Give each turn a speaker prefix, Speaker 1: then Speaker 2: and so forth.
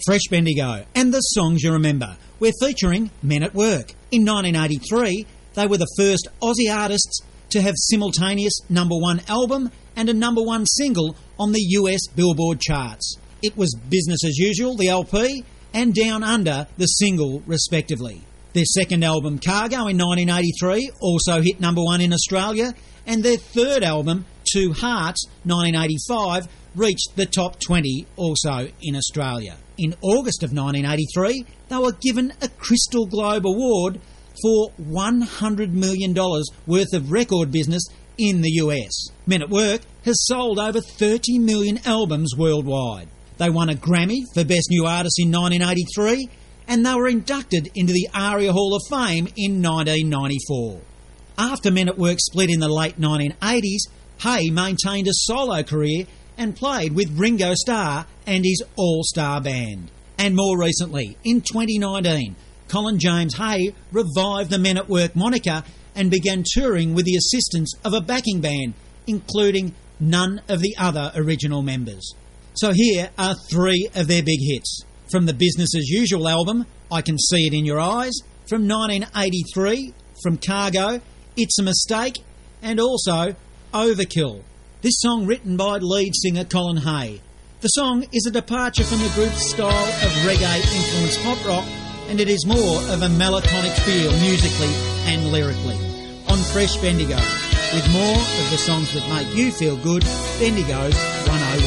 Speaker 1: Fresh Bendigo and the songs you remember. We're featuring Men at Work. In 1983, they were the first Aussie artists to have simultaneous #1 album and a #1 single on the US Billboard charts. It was Business as Usual, the LP, and Down Under, the single, respectively. Their second album, Cargo, in 1983, also hit #1 in Australia, and their third album, Two Hearts, 1985, reached the top 20 also in Australia. In August of 1983, they were given a Crystal Globe Award for $100 million worth of record business in the US. Men at Work has sold over 30 million albums worldwide. They won a Grammy for Best New Artist in 1983, and they were inducted into the ARIA Hall of Fame in 1994. After Men at Work split in the late 1980s, Hay maintained a solo career and played with Ringo Starr and his all-star band. And more recently, in 2019, Colin James Hay revived the Men at Work moniker and began touring with the assistance of a backing band, including none of the other original members. So here are 3 of their big hits. From the Business as Usual album, I Can See It in Your Eyes, from 1983, from Cargo, It's a Mistake, and also Overkill. This song written by lead singer Colin Hay. The song is a departure from the group's style of reggae-influenced pop rock, and it is more of a melancholic feel musically and lyrically. On Fresh Bendigo, with more of the songs that make you feel good, Bendigo's 101.